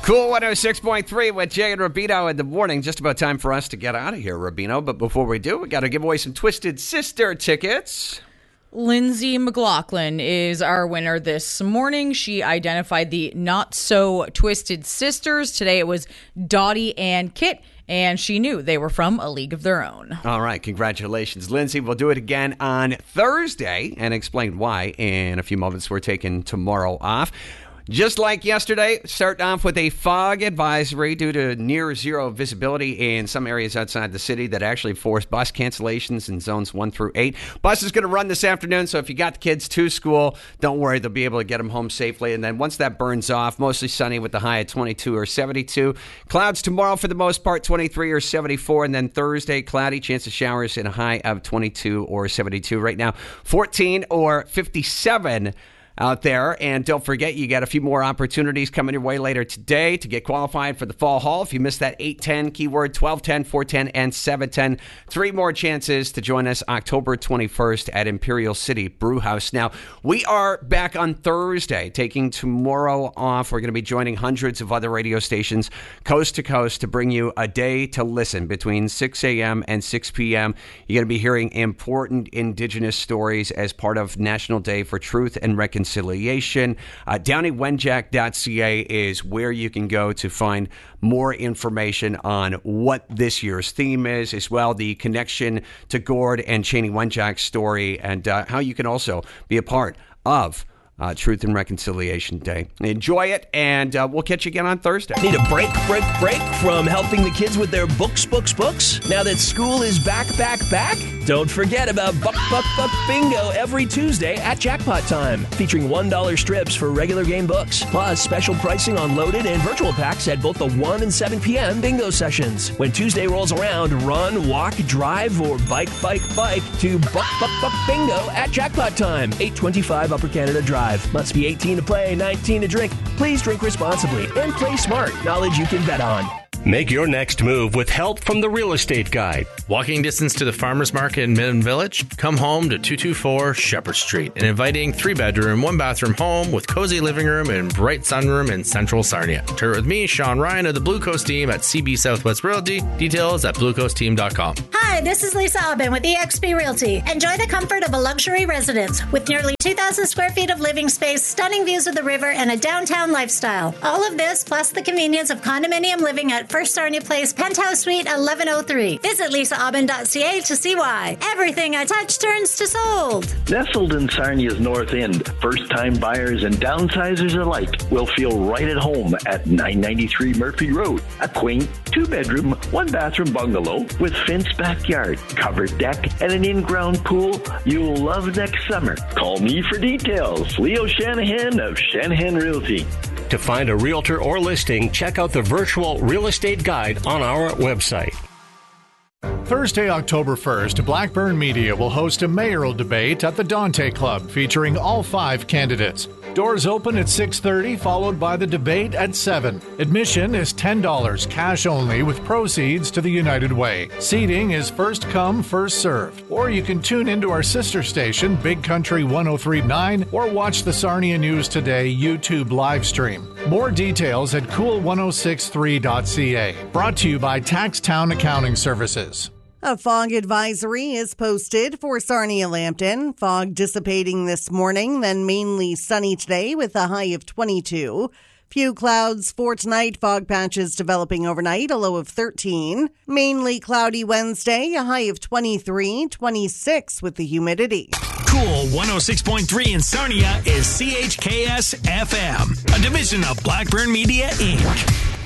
Cool 106.3 with Jay and Rubino in the morning. Just about time for us to get out of here, Rubino. But before we do, we got to give away some Twisted Sister tickets. Lindsay McLaughlin is our winner this morning. She identified the not-so-twisted sisters. Today it was Dottie and Kit, and she knew they were from A League of Their Own. All right, congratulations, Lindsay. We'll do it again on Thursday and explain why in a few moments. We're taking tomorrow off. Just like yesterday, starting off with a fog advisory due to near zero visibility in some areas outside the city that actually forced bus cancellations in zones 1 through 8. Bus is going to run this afternoon, so if you got the kids to school, don't worry, they'll be able to get them home safely. And then once that burns off, mostly sunny with the high at 22 or 72. Clouds tomorrow for the most part, 23 or 74. And then Thursday, cloudy, chance of showers and a high of 22 or 72. Right now, 14 or 57 out there. And don't forget, you got a few more opportunities coming your way later today to get qualified for the Fall Hall. If you missed that 8:10 keyword, 12:10, 4:10, and 7:10, 3 more chances to join us October 21st at Imperial City Brewhouse. Now, we are back on Thursday, taking tomorrow off. We're going to be joining hundreds of other radio stations coast to coast to bring you a day to listen between 6 a.m. and 6 p.m. You're going to be hearing important Indigenous stories as part of National Day for Truth and Reconciliation. DowneyWenjack.ca is where you can go to find more information on what this year's theme is, as well the connection to Gord and Cheney Wenjack's story, and how you can also be a part of Truth and Reconciliation Day. Enjoy it, and we'll catch you again on Thursday. Need a break from helping the kids with their books? Now that school is back? Don't forget about Buck Bingo every Tuesday at Jackpot Time, featuring $1 strips for regular game books, plus special pricing on loaded and virtual packs at both the 1 and 7 p.m. bingo sessions. When Tuesday rolls around, run, walk, drive, or bike to Buck Bingo at Jackpot Time, 825 Upper Canada Drive. Must be 18 to play, 19 to drink. Please drink responsibly and play smart. Knowledge you can bet on. Make your next move with help from the Real Estate Guide. Walking distance to the Farmers Market in Midland Village? Come home to 224 Shepherd Street, an inviting 3-bedroom, 1-bathroom home with cozy living room and bright sunroom in central Sarnia. Tour with me, Sean Ryan of the Blue Coast team at CB Southwest Realty. Details at bluecoastteam.com. Hi, this is Lisa Aubin with eXp Realty. Enjoy the comfort of a luxury residence with nearly 2,000 square feet of living space, stunning views of the river, and a downtown lifestyle. All of this plus the convenience of condominium living at First Sarnia Place, Penthouse Suite 1103. Visit lisaaubin.ca to see why. Everything I touch turns to sold. Nestled in Sarnia's North End, first-time buyers and downsizers alike will feel right at home at 993 Murphy Road. A quaint 2-bedroom, 1-bathroom bungalow with fenced backyard, covered deck, and an in-ground pool you'll love next summer. Call me for details. Leo Shanahan of Shanahan Realty. To find a realtor or listing, check out the virtual real estate guide on our website. Thursday, October 1st, Blackburn Media will host a mayoral debate at the Dante Club featuring all 5 candidates. Doors open at 6:30, followed by the debate at 7. Admission is $10, cash only, with proceeds to the United Way. Seating is first come, first served. Or you can tune into our sister station, Big Country 103.9, or watch the Sarnia News Today YouTube live stream. More details at cool1063.ca. Brought to you by Taxtown Accounting Services. A fog advisory is posted for Sarnia-Lambton. Fog dissipating this morning, then mainly sunny today with a high of 22. Few clouds for tonight, fog patches developing overnight, a low of 13. Mainly cloudy Wednesday, a high of 23, 26 with the humidity. Cool 106.3 in Sarnia is CHKS FM, a division of Blackburn Media, Inc.